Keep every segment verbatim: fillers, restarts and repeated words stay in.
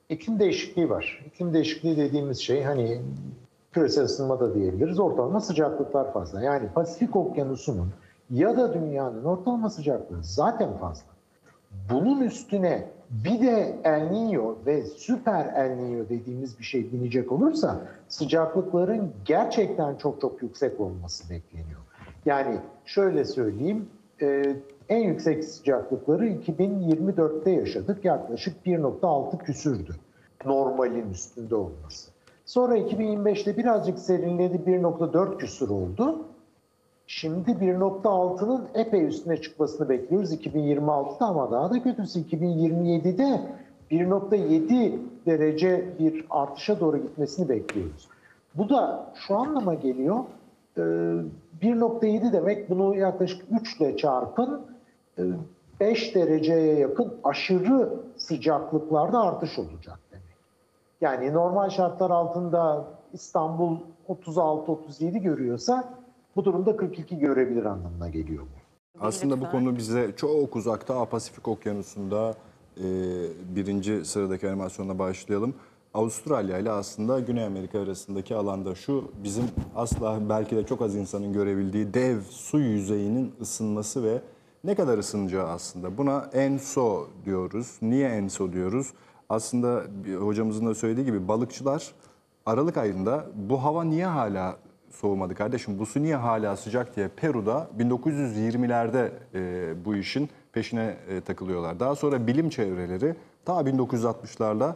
iklim değişikliği var. İklim değişikliği dediğimiz şey hani küresel ısınma da diyebiliriz. Ortalama sıcaklıklar fazla. Yani Pasifik Okyanusu'nun ya da dünyanın ortalama sıcaklığı zaten fazla. Bunun üstüne bir de El Niño ve süper El Niño dediğimiz bir şey binecek olursa sıcaklıkların gerçekten çok çok yüksek olması bekleniyor. Yani şöyle söyleyeyim, e, en yüksek sıcaklıkları iki bin yirmi dörtte yaşadık. Yaklaşık bir nokta altı küsürdü. Normalin üstünde olması. Sonra iki bin yirmi beşte birazcık serinledi, bir nokta dört küsur oldu. Şimdi bir nokta altının epey üstüne çıkmasını bekliyoruz iki bin yirmi altıda ama daha da kötüsü iki bin yirmi yedide bir nokta yedi derece bir artışa doğru gitmesini bekliyoruz. Bu da şu anlama geliyor, bir nokta yedi demek bunu yaklaşık üç ile çarpın, beş dereceye yakın aşırı sıcaklıklarda artış olacak demek. Yani normal şartlar altında İstanbul otuz altı otuz yedi görüyorsa bu durumda kırk iki görebilir anlamına geliyor bu. Aslında bu konu bize çok uzakta, Pasifik Okyanusu'nda e, birinci sıradaki animasyonla başlayalım. Avustralya ile aslında Güney Amerika arasındaki alanda şu bizim asla belki de çok az insanın görebildiği dev su yüzeyinin ısınması ve ne kadar ısınacağı aslında. Buna ENSO diyoruz. Niye ENSO diyoruz? Aslında hocamızın da söylediği gibi balıkçılar Aralık ayında bu hava niye hala soğumadı kardeşim, bu su niye hala sıcak diye Peru'da bin dokuz yüz yirmilerde e, bu işin peşine e, takılıyorlar. Daha sonra bilim çevreleri ta bin dokuz yüz altmışlarda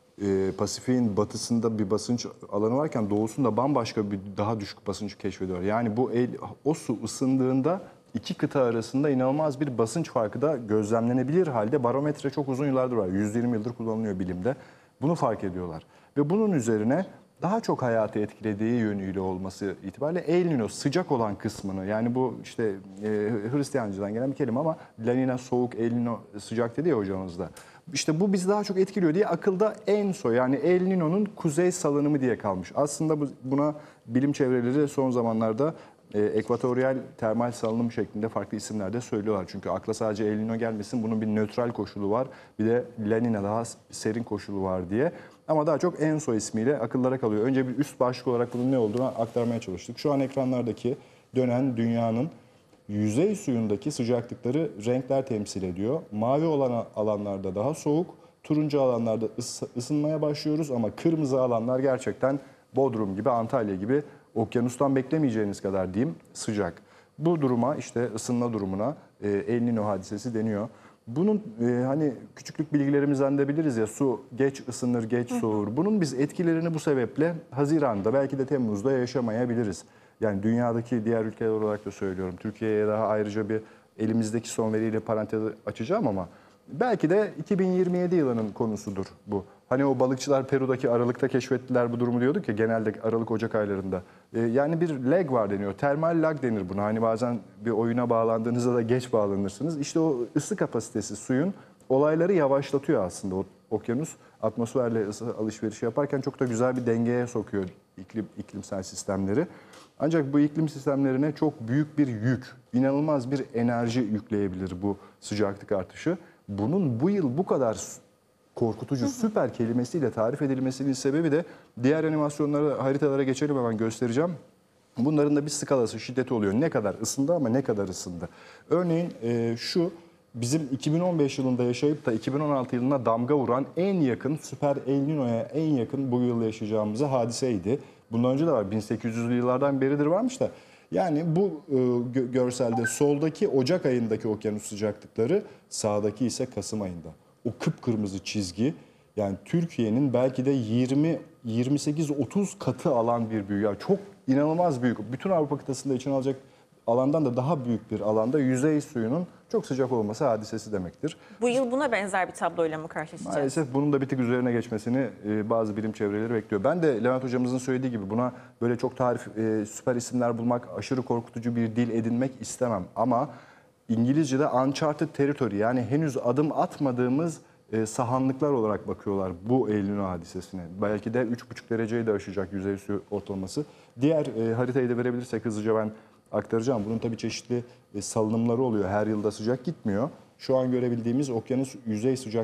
e, Pasifik'in batısında bir basınç alanı varken doğusunda bambaşka bir daha düşük basınç keşfediyor. Yani bu el, o su ısındığında iki kıta arasında inanılmaz bir basınç farkı da gözlemlenebilir halde barometre çok uzun yıllardır var. yüz yirmi yıldır kullanılıyor bilimde. Bunu fark ediyorlar. Ve bunun üzerine daha çok hayatı etkilediği yönüyle olması itibariyle El Niño sıcak olan kısmını, yani bu işte e, Hristiyancıdan gelen bir kelime ama La Niña soğuk, El Niño sıcak dedi ya hocamız da. İşte bu bizi daha çok etkiliyor diye akılda ENSO yani El Niño'nun kuzey salınımı diye kalmış. Aslında bu, buna bilim çevreleri son zamanlarda e, ekvatoryal termal salınım şeklinde farklı isimler de söylüyorlar. Çünkü akla sadece El Niño gelmesin, bunun bir nötral koşulu var, bir de La Niña daha serin koşulu var diye. Ama daha çok ENSO ismiyle akıllara kalıyor. Önce bir üst başlık olarak bunun ne olduğunu aktarmaya çalıştık. Şu an ekranlardaki dönen dünyanın yüzey suyundaki sıcaklıkları renkler temsil ediyor. Mavi olan alanlarda daha soğuk, turuncu alanlarda ısınmaya başlıyoruz ama kırmızı alanlar gerçekten Bodrum gibi, Antalya gibi okyanustan beklemeyeceğiniz kadar diyeyim sıcak. Bu duruma, işte ısınma durumuna e, El Niño hadisesi deniyor. Bunun e, hani küçüklük bilgilerimizden de biliriz ya, su geç ısınır, geç soğur. Bunun biz etkilerini bu sebeple Haziran'da belki de Temmuz'da yaşamayabiliriz. Yani dünyadaki diğer ülkeler olarak da söylüyorum. Türkiye'ye daha ayrıca bir elimizdeki son veriyle parantez açacağım ama belki de iki bin yirmi yedi yılının konusudur bu. Hani o balıkçılar Peru'daki Aralık'ta keşfettiler bu durumu diyorduk ya, genelde Aralık-Ocak aylarında. Ee, yani bir lag var deniyor. Termal lag denir buna. Hani bazen bir oyuna bağlandığınızda da geç bağlanırsınız. İşte o ısı kapasitesi suyun olayları yavaşlatıyor aslında. O okyanus atmosferle ısı alışverişi yaparken çok da güzel bir dengeye sokuyor iklim, iklimsel sistemleri. Ancak bu iklim sistemlerine çok büyük bir yük, inanılmaz bir enerji yükleyebilir bu sıcaklık artışı. Bunun bu yıl bu kadar korkutucu süper kelimesiyle tarif edilmesinin sebebi de, diğer animasyonlara, haritalara geçelim, hemen göstereceğim. Bunların da bir skalası, şiddeti oluyor. Ne kadar ısındı ama ne kadar ısındı. Örneğin e, şu bizim iki bin on beş yılında yaşayıp da iki bin on altı yılına damga vuran en yakın süper El Niño'ya en yakın bu yıl yaşayacağımız hadiseydi. Bundan önce de var, bin sekiz yüzlü yıllardan beridir varmış da. Yani bu e, görselde soldaki Ocak ayındaki okyanus sıcaklıkları, sağdaki ise Kasım ayında. O kıpkırmızı çizgi, yani Türkiye'nin belki de yirmi yirmi sekiz otuz katı alan bir büyük. Yani çok inanılmaz büyük. Bütün Avrupa kıtasında içine alacak alandan da daha büyük bir alanda yüzey suyunun çok sıcak olması hadisesi demektir. Bu yıl buna benzer bir tabloyla mı karşılaşacağız? Maalesef bunun da bir tık üzerine geçmesini e, bazı bilim çevreleri bekliyor. Ben de Levent hocamızın söylediği gibi buna böyle çok tarif, e, süper isimler bulmak, aşırı korkutucu bir dil edinmek istemem. Ama İngilizce'de uncharted territory, yani henüz adım atmadığımız e, sahanlıklar olarak bakıyorlar bu El Niño hadisesine. Belki de üç buçuk dereceyi de aşacak yüzey su ortalaması. Diğer e, haritayı da verebilirsek hızlıca ben aktaracağım. Bunun tabii çeşitli e, salınımları oluyor. Her yılda sıcak gitmiyor. Şu an görebildiğimiz okyanus yüzey sıcak